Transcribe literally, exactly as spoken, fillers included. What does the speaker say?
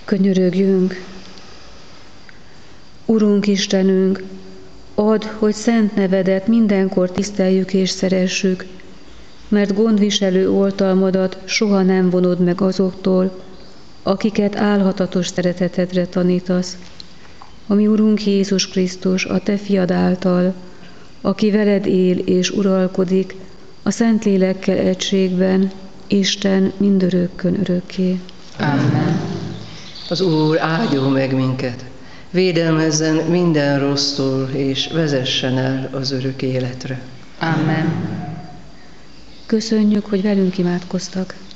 Könyörögjünk. Urunk Istenünk, add, hogy szent nevedet mindenkor tiszteljük és szeressük, mert gondviselő oltalmadat soha nem vonod meg azoktól, akiket álhatatos szeretetedre tanítasz. A mi Urunk Jézus Krisztus, a Te fiad által, aki veled él és uralkodik, a Szentlélekkel egységben, Isten mindörökkön örökké. Amen. Az Úr áldjon meg minket, védelmezzen minden rossztól, és vezessen el az örök életre. Amen. Köszönjük, hogy velünk imádkoztak.